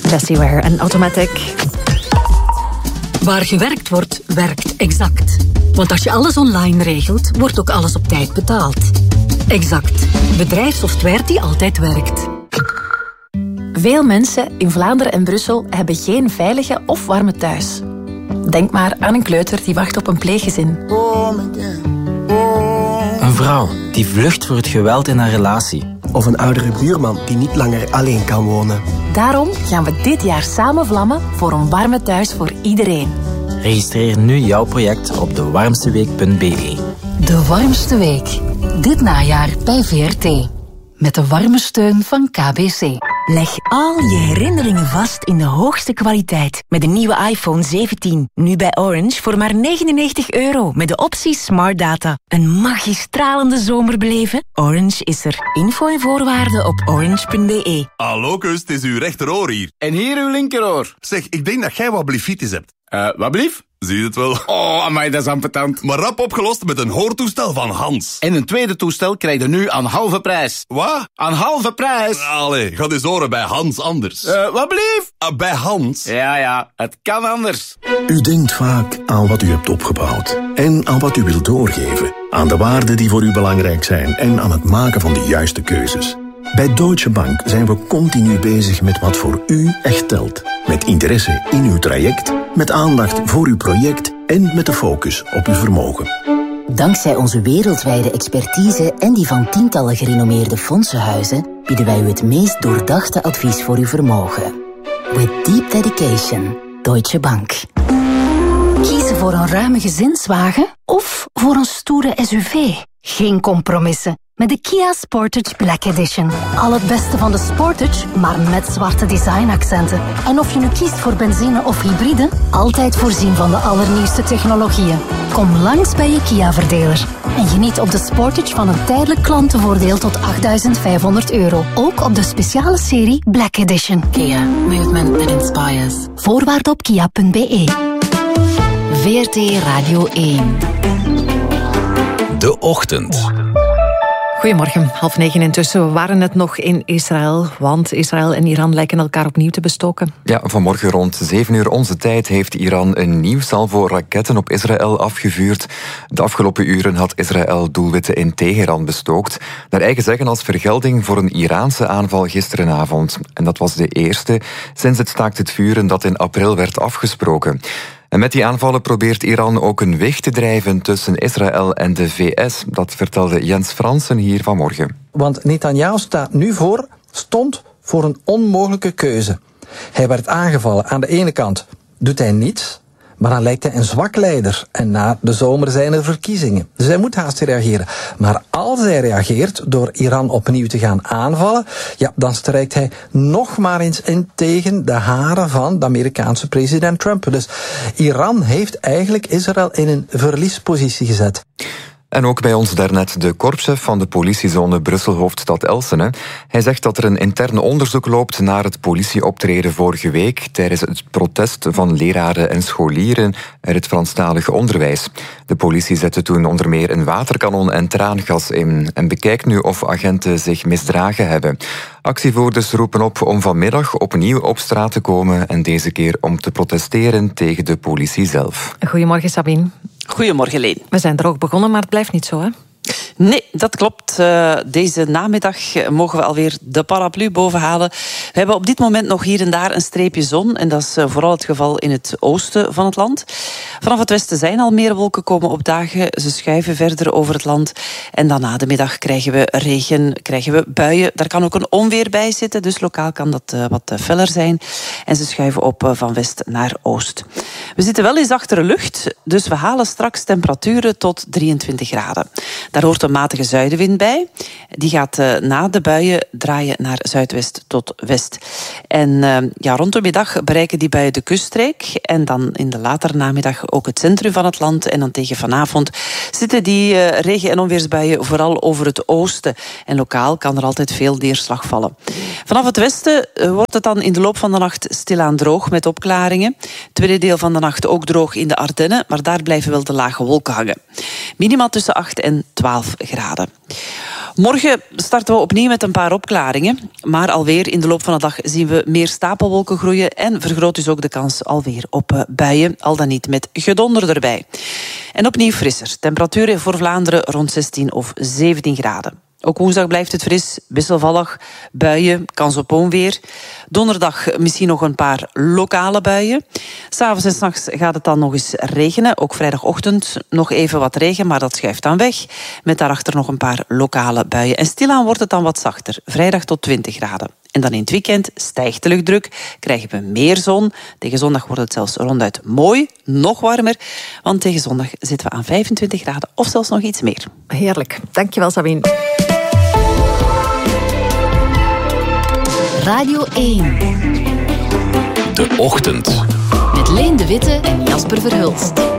Jessie Ware en Automatic. Waar gewerkt wordt, werkt Exact. Want als je alles online regelt, wordt ook alles op tijd betaald. Exact. Bedrijfssoftware die altijd werkt. Veel mensen in Vlaanderen en Brussel hebben geen veilige of warme thuis. Denk maar aan een kleuter die wacht op een pleeggezin. Een vrouw die vlucht voor het geweld in haar relatie. Of een oudere buurman die niet langer alleen kan wonen. Daarom gaan we dit jaar samen vlammen voor een warme thuis voor iedereen. Registreer nu jouw project op dewarmsteweek.be. De warmste week. Dit najaar bij VRT. Met de warme steun van KBC. Leg al je herinneringen vast in de hoogste kwaliteit. Met de nieuwe iPhone 17. Nu bij Orange voor maar €99. Met de optie Smart Data. Een magistralende zomer beleven? Orange is er. Info en voorwaarden op orange.be. Hallo kus, het is uw rechteroor hier. En hier uw linkeroor. Zeg, ik denk dat jij wat blefitis hebt. Wat blief? Zie je het wel? Oh, amai, dat is ambetant. Maar rap opgelost met een hoortoestel van Hans. En een tweede toestel krijg je nu aan halve prijs. Wat? Aan halve prijs? Allee, ga eens horen bij Hans anders. Wat blief? Bij Hans? Ja, het kan anders. U denkt vaak aan wat u hebt opgebouwd. En aan wat u wilt doorgeven. Aan de waarden die voor u belangrijk zijn. En aan het maken van de juiste keuzes. Bij Deutsche Bank zijn we continu bezig met wat voor u echt telt. Met interesse in uw traject, met aandacht voor uw project en met de focus op uw vermogen. Dankzij onze wereldwijde expertise en die van tientallen gerenommeerde fondsenhuizen bieden wij u het meest doordachte advies voor uw vermogen. With deep dedication, Deutsche Bank. Kiezen voor een ruime gezinswagen of voor een stoere SUV? Geen compromissen. Met de Kia Sportage Black Edition. Al het beste van de Sportage, maar met zwarte designaccenten. En of je nu kiest voor benzine of hybride, altijd voorzien van de allernieuwste technologieën. Kom langs bij je Kia-verdeler. En geniet op de Sportage van een tijdelijk klantenvoordeel tot €8.500. Ook op de speciale serie Black Edition. Kia, movement that inspires. Voorwaarden op kia.be. VRT Radio 1. De Ochtend. Goedemorgen, 8:30 intussen. We waren net nog in Israël, want Israël en Iran lijken elkaar opnieuw te bestoken. Ja, vanmorgen rond 7 uur onze tijd heeft Iran een nieuw salvo raketten op Israël afgevuurd. De afgelopen uren had Israël doelwitten in Teheran bestookt. Naar eigen zeggen als vergelding voor een Iraanse aanval gisterenavond. En dat was de eerste sinds het staakt het vuren dat in april werd afgesproken. En met die aanvallen probeert Iran ook een weg te drijven tussen Israël en de VS. Dat vertelde Jens Fransen hier vanmorgen. Want Netanyahu stond voor een onmogelijke keuze. Hij werd aangevallen. Aan de ene kant doet hij niets, maar dan lijkt hij een zwak leider. En na de zomer zijn er verkiezingen. Dus hij moet haast reageren. Maar als hij reageert door Iran opnieuw te gaan aanvallen, ja, dan strijkt hij nog maar eens in tegen de haren van de Amerikaanse president Trump. Dus Iran heeft eigenlijk Israël in een verliespositie gezet. En ook bij ons daarnet de korpschef van de politiezone Brussel-Hoofdstad Elsene. Hij zegt dat er een intern onderzoek loopt naar het politieoptreden vorige week tijdens het protest van leraren en scholieren uit het Franstalige onderwijs. De politie zette toen onder meer een waterkanon en traangas in en bekijkt nu of agenten zich misdragen hebben. Actievoerders roepen op om vanmiddag opnieuw op straat te komen en deze keer om te protesteren tegen de politie zelf. Goedemorgen Sabine. Goedemorgen Leen. We zijn er ook begonnen, maar het blijft niet zo, hè? Nee, dat klopt. Deze namiddag mogen we alweer de paraplu bovenhalen. We hebben op dit moment nog hier en daar een streepje zon. En dat is vooral het geval in het oosten van het land. Vanaf het westen zijn al meer wolken komen opdagen. Ze schuiven verder over het land. En dan na de middag krijgen we regen, krijgen we buien. Daar kan ook een onweer bij zitten, dus lokaal kan dat wat feller zijn. En ze schuiven op van west naar oost. We zitten wel in zachtere lucht, dus we halen straks temperaturen tot 23 graden. Daar hoort een matige zuidenwind bij. Die gaat na de buien draaien naar zuidwest tot west. En rond de middag bereiken die buien de kuststreek. En dan in de latere namiddag ook het centrum van het land. En dan tegen vanavond zitten die regen- en onweersbuien vooral over het oosten. En lokaal kan er altijd veel neerslag vallen. Vanaf het westen wordt het dan in de loop van de nacht stilaan droog met opklaringen. Tweede deel van de nacht ook droog in de Ardennen. Maar daar blijven wel de lage wolken hangen. Minimaal tussen 8 en 12 12 graden. Morgen starten we opnieuw met een paar opklaringen. Maar alweer in de loop van de dag zien we meer stapelwolken groeien en vergroot dus ook de kans alweer op buien, al dan niet met gedonder erbij. En opnieuw frisser. Temperaturen voor Vlaanderen rond 16 of 17 graden. Ook woensdag blijft het fris, wisselvallig, buien, kans op onweer. Donderdag misschien nog een paar lokale buien. 's Avonds en 's nachts gaat het dan nog eens regenen. Ook vrijdagochtend nog even wat regen, maar dat schuift dan weg. Met daarachter nog een paar lokale buien. En stilaan wordt het dan wat zachter. Vrijdag tot 20 graden. En dan in het weekend stijgt de luchtdruk, krijgen we meer zon. Tegen zondag wordt het zelfs ronduit mooi, nog warmer. Want tegen zondag zitten we aan 25 graden of zelfs nog iets meer. Heerlijk. Dankjewel, Sabine. Radio 1. De Ochtend. Met Leen de Witte en Jasper Verhulst.